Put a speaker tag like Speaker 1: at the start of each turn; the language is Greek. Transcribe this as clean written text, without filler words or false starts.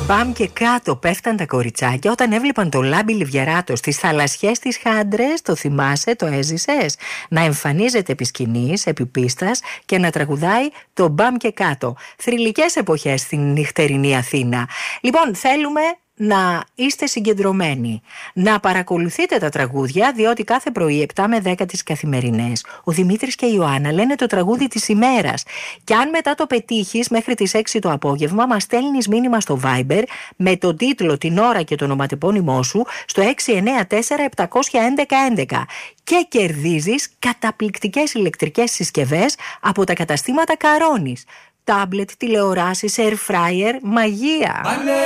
Speaker 1: Μπαμ και κάτω πέφταν τα κοριτσάκια όταν έβλεπαν το Λάμπη Λιβιαράτο στις θαλασσιές της Χάντρες. Το θυμάσαι, το έζησες? Να εμφανίζεται επί σκηνής, επί πίστας και να τραγουδάει το μπαμ και κάτω. Θρυλικές εποχές στην νυχτερινή Αθήνα. Λοιπόν, θέλουμε να είστε συγκεντρωμένοι, να παρακολουθείτε τα τραγούδια, διότι κάθε πρωί 7 με 10 τις καθημερινές ο Δημήτρης και η Ιωάννα λένε το τραγούδι της ημέρας. Και αν μετά το πετύχεις μέχρι τις 6 το απόγευμα, μας στέλνεις μήνυμα στο Viber με τον τίτλο, την ώρα και το ονοματεπώνυμό σου στο 694-711-11 και κερδίζεις καταπληκτικές ηλεκτρικές συσκευές από τα καταστήματα Καρόνης. Τάμπλετ, τηλεοράσεις, air fryer, μαγεία.